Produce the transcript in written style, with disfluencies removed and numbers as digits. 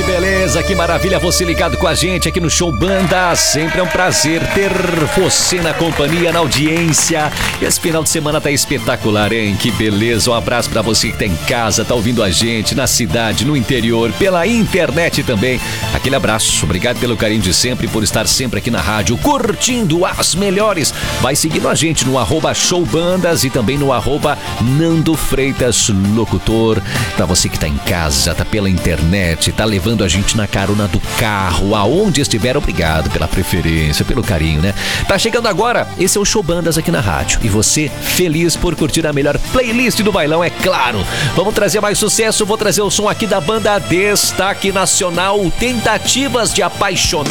que beleza, que maravilha você ligado com a gente aqui no Show Banda. Sempre é um prazer ter você na companhia, na audiência. Esse final de semana tá espetacular, hein? Que beleza, um abraço pra você que tá em casa, tá ouvindo a gente na cidade, no interior, pela internet também. Aquele abraço, obrigado pelo carinho de sempre, por estar sempre aqui na rádio, curtindo as melhores. Vai seguindo a gente no @showbandas e também no @Nando Freitas Locutor. Pra você que tá em casa, tá pela internet, tá levando a gente na carona do carro, aonde estiver, obrigado pela preferência, pelo carinho, né? Tá chegando agora, esse é o Show Bandas aqui na rádio. E você, feliz por curtir a melhor playlist do bailão, é claro. Vamos trazer mais sucesso, vou trazer o som aqui da banda Destaque Nacional, Tentativas de Apaixonar.